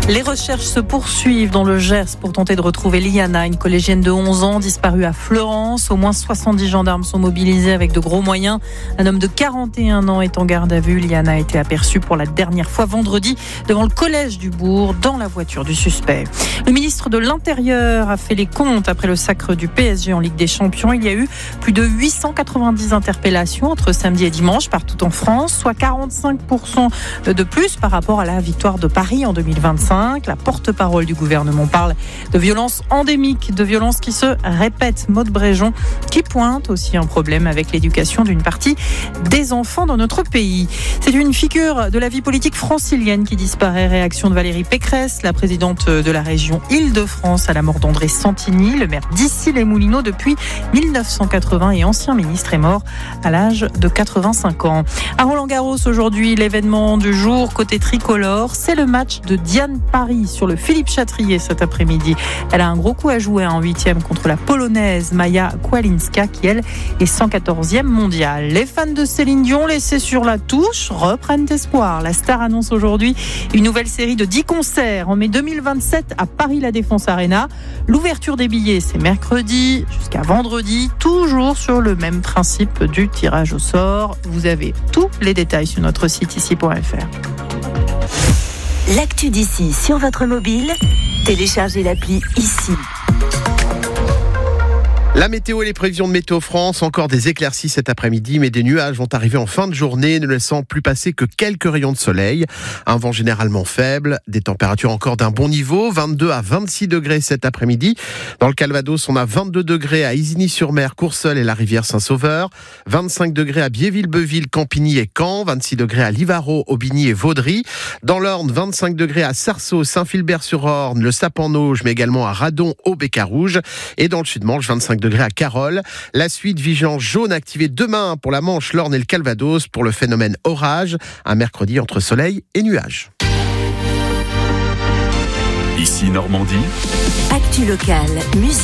Les recherches se poursuivent dans le Gers pour tenter de retrouver Liana, une collégienne de 11 ans disparue à Fleurance. Au moins 70 gendarmes sont mobilisés avec de gros moyens. Un homme de 41 ans est en garde à vue. Liana a été aperçue pour la dernière fois vendredi devant le collège du Bourg dans la voiture du suspect. Le ministre de l'Intérieur a fait les comptes après le sacre du PSG en Ligue des Champions. Il y a eu plus de 890 interpellations entre samedi et dimanche partout en France, soit 45% de plus par rapport à la victoire de Paris en 2025. La porte-parole du gouvernement parle de violences endémiques, de violences qui se répètent. Maud Bréjon qui pointe aussi un problème avec l'éducation d'une partie des enfants dans notre pays. C'est une figure de la vie politique francilienne qui disparaît. Réaction de Valérie Pécresse, la présidente de la région Île-de-France, à la mort d'André Santini, le maire d'Issy-les-Moulineaux depuis 1980 et ancien ministre, est mort à l'âge de 85 ans. À Roland-Garros aujourd'hui, l'événement du jour côté tricolore, c'est le match de Diane Paris sur le Philippe Chatrier cet après-midi. Elle a un gros coup à jouer en 8e contre la Polonaise Maja Kłalinska qui, elle, est 114e mondiale. Les fans de Céline Dion laissés sur la touche reprennent espoir. La star annonce aujourd'hui une nouvelle série de 10 concerts en mai 2027 à Paris La Défense Arena. L'ouverture des billets, c'est mercredi jusqu'à vendredi, toujours sur le même principe du tirage au sort. Vous avez tous les détails sur notre site ici.fr. L'actu d'ici sur votre mobile, téléchargez l'appli Ici. La météo et les prévisions de Météo France, encore des éclaircies cet après-midi, mais des nuages vont arriver en fin de journée, ne laissant plus passer que quelques rayons de soleil. Un vent généralement faible, des températures encore d'un bon niveau, 22 à 26 degrés cet après-midi. Dans le Calvados, on a 22 degrés à Isigny-sur-Mer, Courseulles et la rivière Saint-Sauveur, 25 degrés à Biéville-Beuville, Campigny et Caen, 26 degrés à Livarot, Aubigny et Vaudry. Dans l'Orne, 25 degrés à Sarceaux, Saint-Philbert-sur-Orne, le Sapin-Auge, mais également à Radon, Aube et Carouge. Et dans le Sud-Manche, 25 degrés à Carole. La suite, vigilance jaune activée demain pour la Manche, l'Orne et le Calvados pour le phénomène orage. Un mercredi entre soleil et nuages. Ici Normandie. Actu locale, musique.